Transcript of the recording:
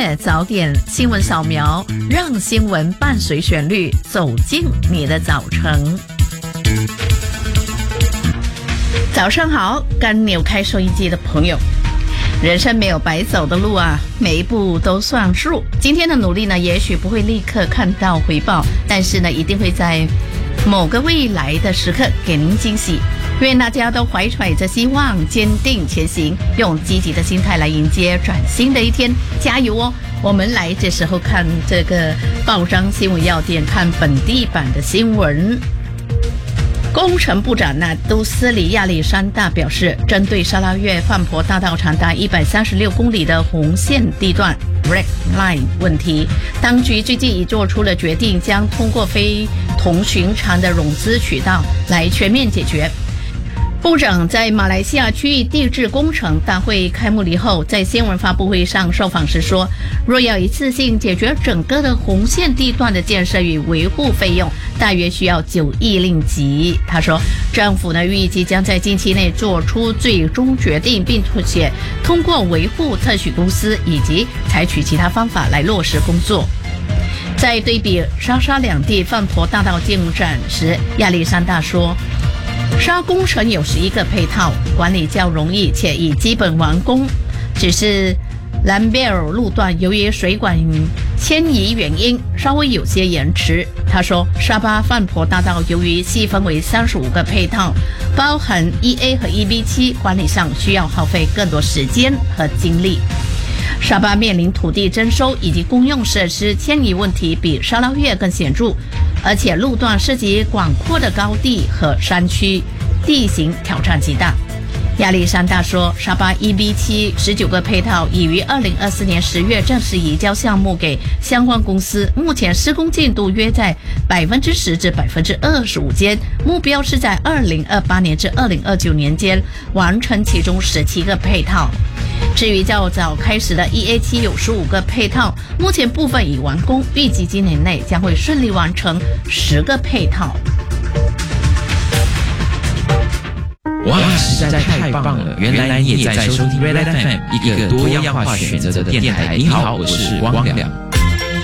乐早点新闻扫描，让新闻伴随旋律走进你的早晨。早上好，刚扭开收音机的朋友，人生没有白走的路啊，每一步都算数。今天的努力呢，也许不会立刻看到回报，但是呢，一定会在某个未来的时刻给您惊喜。愿大家都怀揣着希望，坚定前行，用积极的心态来迎接崭新的一天，加油哦！我们来这时候看这个报章新闻要点，看本地版的新闻。工程部长纳都斯里亚历山大表示，针对沙拉越范婆大道长达136公里的红线地段 Red Line 问题，当局最近已做出了决定，将通过非同寻常的融资渠道来全面解决。部长在马来西亚区域地质工程大会开幕礼后，在新闻发布会上受访时说，若要一次性解决整个的红线地段的建设与维护费用，大约需要9亿令吉。他说，政府呢预计将在近期内做出最终决定，并且通过维护特许公司以及采取其他方法来落实工作。在对比沙沙两地范婆大道进展时，亚历山大说，沙工程有11个配套，管理较容易且已基本完工，只是兰贝尔路段由于水管迁移原因稍微有些延迟。他说，沙巴范婆大道由于细分为35个配套，包含 1A 和 1B7， 管理上需要耗费更多时间和精力。沙巴面临土地征收以及公用设施迁移问题比沙捞越更显著，而且路段涉及广阔的高地和山区，地形挑战极大。亚历山大说，沙巴 1B7 19个配套已于2024年10月正式移交项目给相关公司，目前施工进度约在10%至25%间，目标是在2028年至2029年间完成其中17个配套。至于较早开始的 1A7 有15个配套，目前部分已完工，预计今年内将会顺利完成10个配套。 哇，实在太棒了！原来你也在收听 Red FM， 一个多样化选择的电台。你好，我是光良。